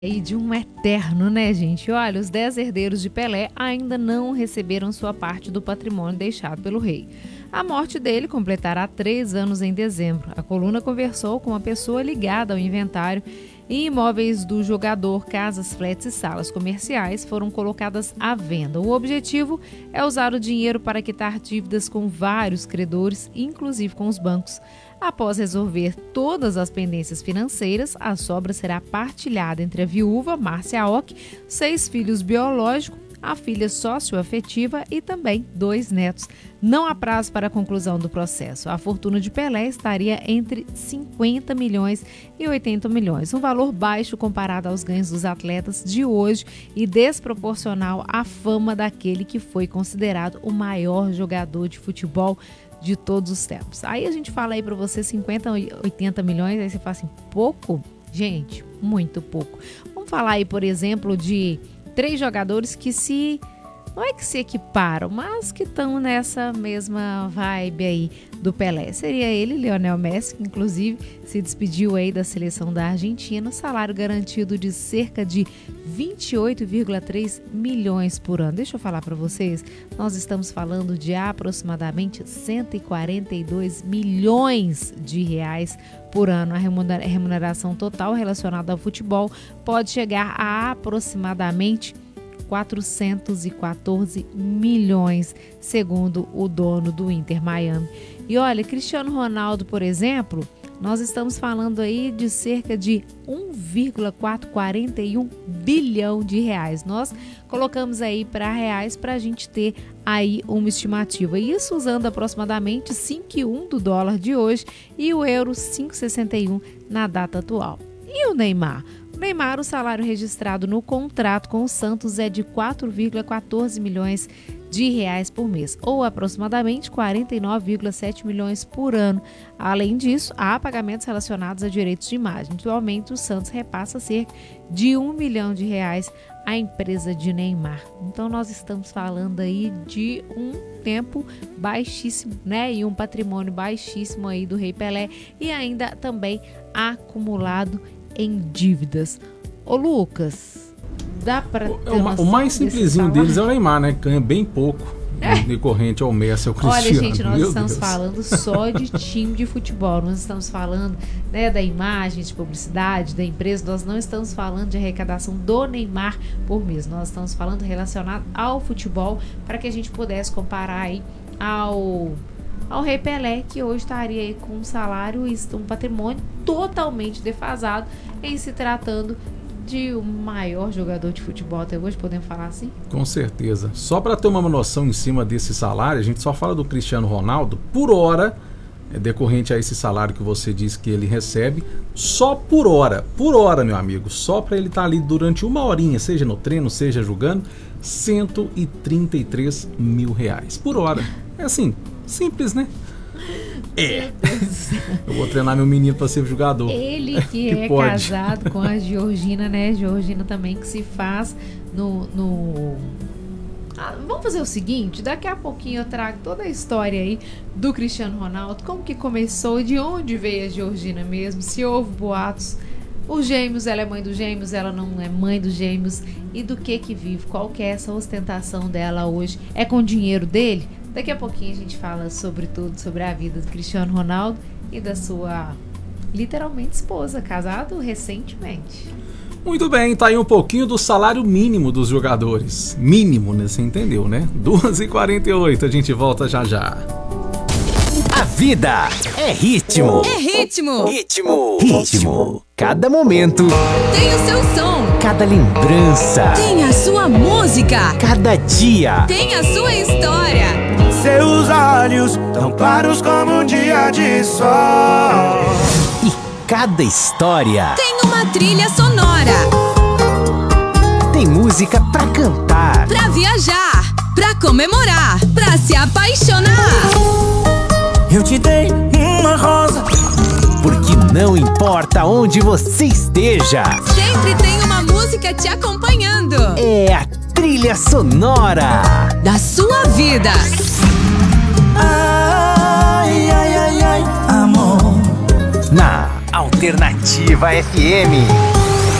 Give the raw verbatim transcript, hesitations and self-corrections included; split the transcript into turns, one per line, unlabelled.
E de um eterno, né, gente? Olha, os dez herdeiros de Pelé ainda não receberam sua parte do patrimônio deixado pelo rei. A morte dele completará três anos em dezembro. A coluna conversou com uma pessoa ligada ao inventário e imóveis do jogador, casas, flats e salas comerciais foram colocadas à venda. O objetivo é usar o dinheiro para quitar dívidas com vários credores, inclusive com os bancos. Após resolver todas as pendências financeiras, a sobra será partilhada entre a viúva, Márcia Ock, seis filhos biológicos, a filha socioafetiva e também dois netos. Não há prazo para a conclusão do processo. A fortuna de Pelé estaria entre cinquenta milhões e oitenta milhões, um valor baixo comparado aos ganhos dos atletas de hoje e desproporcional à fama daquele que foi considerado o maior jogador de futebol de todos os tempos. Aí a gente fala aí para você cinquenta, oitenta milhões, aí você fala assim, pouco? Gente, muito pouco. Vamos falar aí, por exemplo, de três jogadores que se, não é que se equiparam, mas que estão nessa mesma vibe aí do Pelé. Seria ele, Lionel Messi, que inclusive se despediu aí da seleção da Argentina, salário garantido de cerca de vinte e oito vírgula três milhões por ano. Deixa eu falar para vocês, nós estamos falando de aproximadamente cento e quarenta e dois milhões de reais por ano. A remuneração total relacionada ao futebol pode chegar a aproximadamente quatrocentos e quatorze milhões, segundo o dono do Inter Miami. E olha, Cristiano Ronaldo, por exemplo, nós estamos falando aí de cerca de um vírgula quatrocentos e quarenta e um bilhão de reais. Nós colocamos aí para reais para a gente ter aí uma estimativa. Isso usando aproximadamente cinco vírgula um do dólar de hoje e o euro cinco vírgula sessenta e um na data atual. E o Neymar? O Neymar, o salário registrado no contrato com o Santos é de quatro vírgula quatorze milhões de reais por mês, ou aproximadamente quarenta e nove vírgula sete milhões por ano. Além disso, há pagamentos relacionados a direitos de imagem. Atualmente, o Santos repassa cerca de um milhão de reais à empresa de Neymar. Então, nós estamos falando aí de um tempo baixíssimo, né? E um patrimônio baixíssimo aí do Rei Pelé e ainda também acumulado em dívidas. Ô Lucas, dá para ter
o, o mais simplesinho deles é o Neymar, né? Ganha bem pouco, é. decorrente ao Messi, ao Cristiano.
Olha, gente, nós
Meu
estamos
Deus.
falando só de time de futebol. Nós estamos falando, né, da imagem, de publicidade, da empresa. Nós não estamos falando de arrecadação do Neymar por mês. Nós estamos falando relacionado ao futebol, para que a gente pudesse comparar aí ao... ao Rei Pelé, que hoje estaria aí com um salário e um patrimônio totalmente defasado em se tratando de o maior jogador de futebol até hoje, podemos falar assim?
Com certeza. Só para ter uma noção em cima desse salário, a gente só fala do Cristiano Ronaldo por hora, é decorrente a esse salário que você disse que ele recebe, só por hora, por hora, meu amigo, só para ele estar tá ali durante uma horinha, seja no treino, seja jogando, cento e trinta e três mil reais por hora. É assim, simples, né? É. Eu vou treinar meu menino para ser jogador.
Ele que, que é pode. casado com a Georgina, né? Georgina também que se faz no... no... Ah, vamos fazer o seguinte, daqui a pouquinho eu trago toda a história aí do Cristiano Ronaldo, como que começou, de onde veio a Georgina mesmo, se houve boatos, os gêmeos, ela é mãe dos gêmeos, ela não é mãe dos gêmeos, e do que que vive, qual que é essa ostentação dela hoje, é com o dinheiro dele? Daqui a pouquinho a gente fala sobre tudo, sobre a vida do Cristiano Ronaldo e da sua, literalmente, esposa, casado recentemente.
Muito bem, tá aí um pouquinho do salário mínimo dos jogadores. Mínimo, né? Você entendeu, né? duas e quarenta e oito, a gente volta já já.
A vida é ritmo.
É ritmo.
Ritmo. Ritmo. Cada momento
tem o seu som.
Cada lembrança
tem a sua música.
Cada dia
tem a sua história.
Seus olhos tão claros como um dia de sol.
E cada história
tem uma trilha sonora.
Tem música pra cantar,
pra viajar, pra comemorar, pra se apaixonar.
Eu te dei uma rosa,
porque não importa onde você esteja,
sempre tem uma música te acompanhando.
É a trilha sonora
da sua vida.
Ai, ai, ai, ai, amor.
Na Alternativa F M.